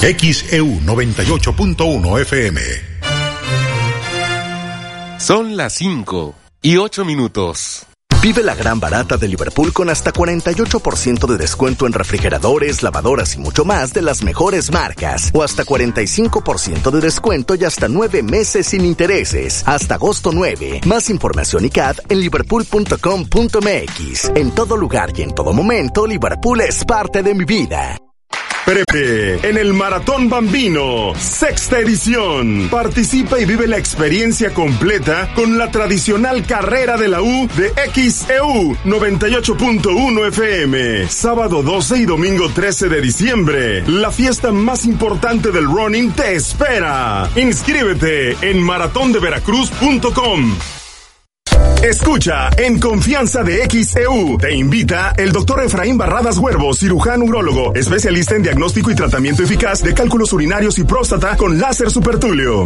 XEU 98.1 FM. Son las 5:08. Vive la gran barata de Liverpool con hasta 48% de descuento en refrigeradores, lavadoras y mucho más de las mejores marcas. O hasta 45% de descuento y hasta 9 meses sin intereses. Hasta agosto 9. Más información y CAD en liverpool.com.mx. En todo lugar y en todo momento, Liverpool es parte de mi vida. Prepárate en el Maratón Bambino, 6ª edición. Participa y vive la experiencia completa con la tradicional carrera de la U de XEU 98.1 FM. Sábado 12 y domingo 13 de diciembre. La fiesta más importante del running te espera. Inscríbete en maratondeveracruz.com. Escucha En Confianza de XEU. Te invita el doctor Efraín Barradas Huervo, cirujano urólogo, especialista en diagnóstico y tratamiento eficaz de cálculos urinarios y próstata con láser supertulio.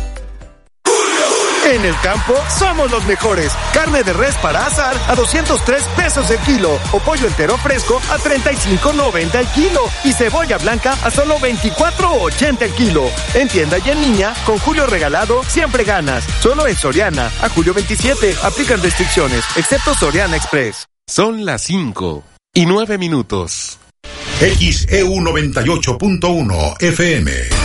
En el campo somos los mejores. Carne de res para asar a 203 pesos el kilo. O pollo entero fresco a 35.90 el kilo. Y cebolla blanca a solo 24.80 el kilo. En tienda y en línea, con Julio Regalado, siempre ganas. Solo en Soriana. A julio 27. Aplican restricciones, excepto Soriana Express. Son las 5:09. XEU 98.1 FM.